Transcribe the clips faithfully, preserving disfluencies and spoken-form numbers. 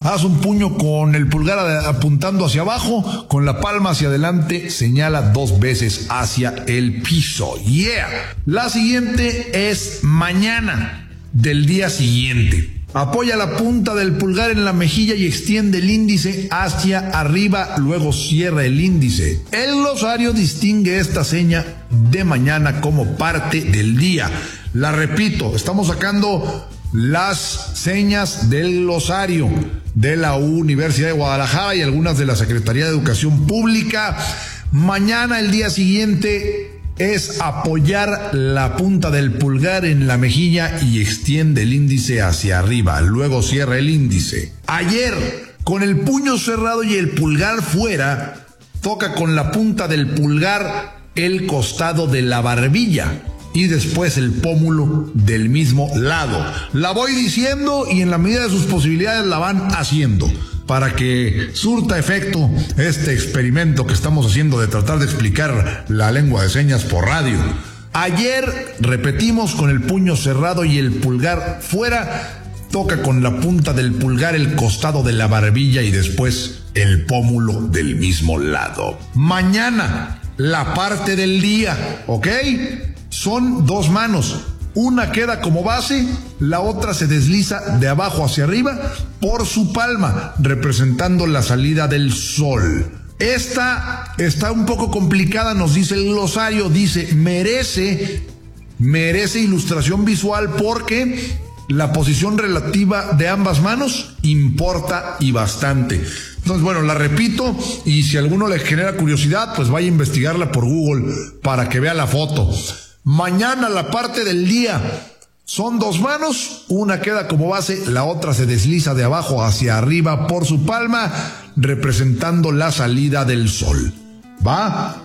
haz un puño con el pulgar apuntando hacia abajo, con la palma hacia adelante, señala dos veces hacia el piso. Yeah. La siguiente es mañana del día siguiente. Apoya la punta del pulgar en la mejilla y extiende el índice hacia arriba, luego cierra el índice. El glosario distingue esta seña de mañana como parte del día. La repito, estamos sacando las señas del glosario de la Universidad de Guadalajara y algunas de la Secretaría de Educación Pública. Mañana, el día siguiente, es apoyar la punta del pulgar en la mejilla y extiende el índice hacia arriba, luego cierra el índice. Ayer, con el puño cerrado y el pulgar fuera, toca con la punta del pulgar el costado de la barbilla y después el pómulo del mismo lado. La voy diciendo y en la medida de sus posibilidades la van haciendo, para que surta efecto este experimento que estamos haciendo de tratar de explicar la lengua de señas por radio. Ayer repetimos con el puño cerrado y el pulgar fuera, toca con la punta del pulgar el costado de la barbilla y después el pómulo del mismo lado. Mañana, la parte del día, ¿ok? Son dos manos. Una queda como base, la otra se desliza de abajo hacia arriba por su palma, representando la salida del sol. Esta está un poco complicada, nos dice el glosario, dice, merece, merece ilustración visual porque la posición relativa de ambas manos importa y bastante. Entonces, bueno, la repito y si a alguno le genera curiosidad, pues vaya a investigarla por Google para que vea la foto. Mañana, la parte del día, son dos manos, una queda como base, la otra se desliza de abajo hacia arriba por su palma, representando la salida del sol. ¿Va?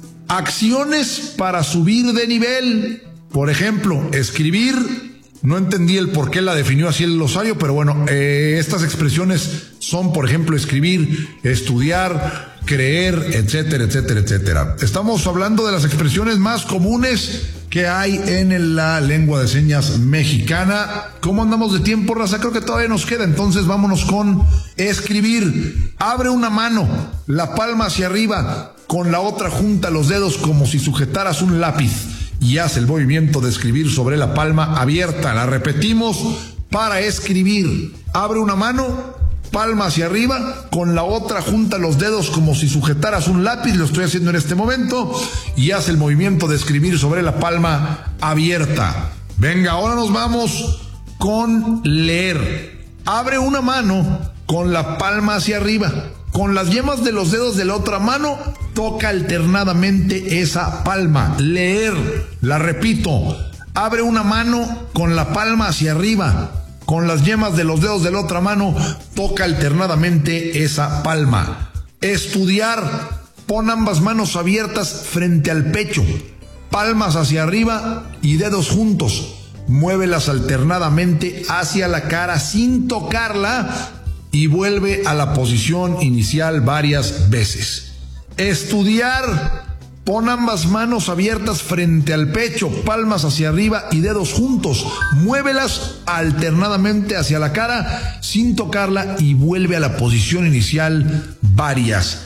Acciones para subir de nivel. Por ejemplo, escribir. No entendí el por qué la definió así el glosario, pero bueno, eh, estas expresiones son, por ejemplo, escribir, estudiar, creer, etcétera, etcétera, etcétera. Estamos hablando de las expresiones más comunes que hay en la lengua de señas mexicana. ¿Cómo andamos de tiempo, raza? Creo que todavía nos queda, entonces vámonos con escribir. Abre una mano, la palma hacia arriba, con la otra junta los dedos como si sujetaras un lápiz y haz el movimiento de escribir sobre la palma abierta. La repetimos para escribir. Abre una mano, palma hacia arriba, con la otra junta los dedos como si sujetaras un lápiz, lo estoy haciendo en este momento, y haz el movimiento de escribir sobre la palma abierta. Venga, ahora nos vamos con leer. Abre una mano con la palma hacia arriba. Con las yemas de los dedos de la otra mano, toca alternadamente esa palma. Leer. La repito. Abre una mano con la palma hacia arriba. Con las yemas de los dedos de la otra mano, toca alternadamente esa palma. Estudiar. Pon ambas manos abiertas frente al pecho. Palmas hacia arriba y dedos juntos. Muévelas alternadamente hacia la cara sin tocarla y vuelve a la posición inicial varias veces. Estudiar. Pon ambas manos abiertas frente al pecho, palmas hacia arriba y dedos juntos. Muévelas alternadamente hacia la cara sin tocarla y vuelve a la posición inicial varias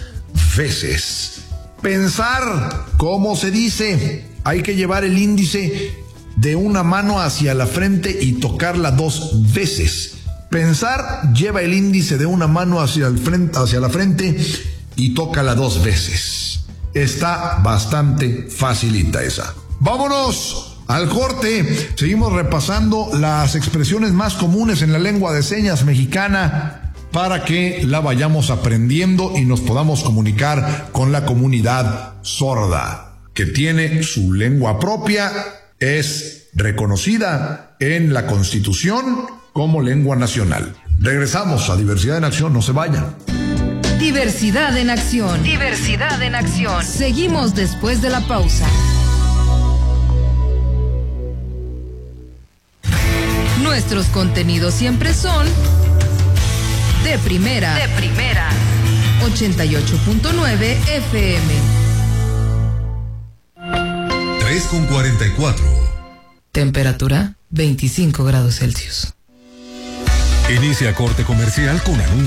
veces. Pensar. ¿Cómo se dice? Hay que llevar el índice de una mano hacia la frente y tocarla dos veces. Pensar, lleva el índice de una mano hacia, el frente, hacia la frente y tócala dos veces. Está bastante facilita esa. Vámonos al corte. Seguimos repasando las expresiones más comunes en la lengua de señas mexicana para que la vayamos aprendiendo y nos podamos comunicar con la comunidad sorda, que tiene su lengua propia, es reconocida en la Constitución como lengua nacional. Regresamos a Diversidad en Acción, no se vayan. Diversidad en Acción. Diversidad en Acción. Seguimos después de la pausa. Nuestros contenidos siempre son de primera. De primera. ochenta y ocho punto nueve F M. tres con cuarenta y cuatro. Temperatura veinticinco grados Celsius. Inicia corte comercial con anuncio.